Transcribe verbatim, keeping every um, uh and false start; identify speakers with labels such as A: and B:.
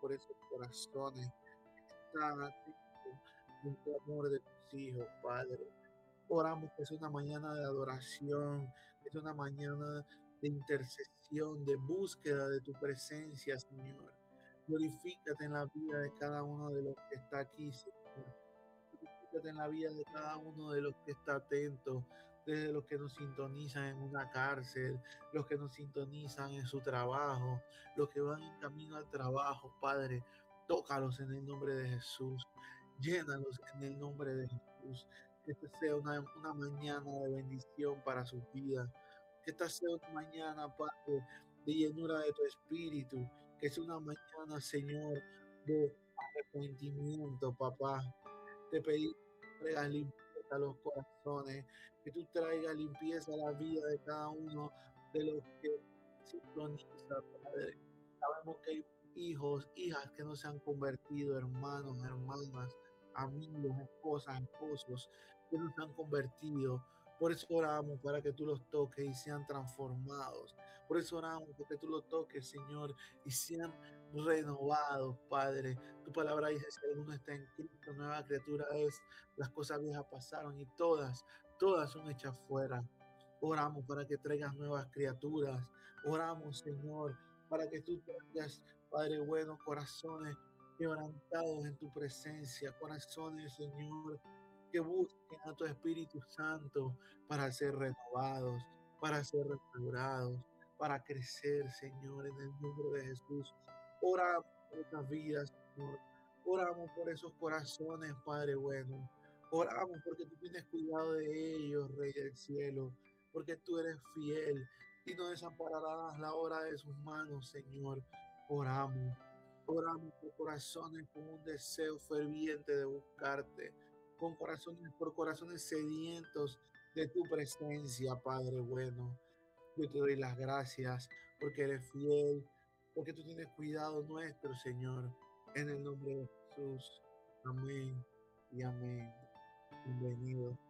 A: por esos corazones que están atentos en tu amor de tus hijos, Padre. Oramos que es una mañana de adoración, que es una mañana de intercesión, de búsqueda de tu presencia, Señor. Glorifícate en la vida de cada uno de los que está aquí, Señor. Glorifícate en la vida de cada uno de los que está atento, desde los que nos sintonizan en una cárcel, los que nos sintonizan en su trabajo, los que van en camino al trabajo, Padre. Tócalos en el nombre de Jesús. Llénalos en el nombre de Jesús. Que esta sea una, una mañana de bendición para sus vidas. Que esta sea una mañana, Padre, de llenura de tu espíritu. Que sea una mañana, Señor, de arrepentimiento, papá. Te pedimos que traigas limpieza a los corazones, que tú traigas limpieza a la vida de cada uno de los que sintonizan, Padre. Sabemos que hay hijos, hijas que no se han convertido, hermanos, hermanas, amigos, esposas, esposos, que no se han convertido. Por eso oramos para que tú los toques y sean transformados. Por eso oramos para que tú los toques, Señor, y sean renovados, Padre. Tu palabra dice, si alguno está en Cristo, nueva criatura es, las cosas viejas pasaron y todas, todas son hechas fuera. Oramos para que traigas nuevas criaturas. Oramos, Señor, para que tú traigas, Padre bueno, corazones quebrantados en tu presencia, corazones, Señor, que busquen a tu Espíritu Santo para ser renovados, para ser restaurados, para crecer, Señor, en el nombre de Jesús. Oramos por estas vidas, Señor. Oramos por esos corazones, Padre bueno. Oramos porque tú tienes cuidado de ellos, Rey del cielo, porque tú eres fiel y no desampararás la obra de sus manos, Señor. Oramos. Oramos por corazones con un deseo ferviente de buscarte, con corazones, por corazones sedientos de tu presencia, Padre bueno. Yo te doy las gracias porque eres fiel, porque tú tienes cuidado nuestro, Señor. En el nombre de Jesús. Amén y amén. Bienvenido.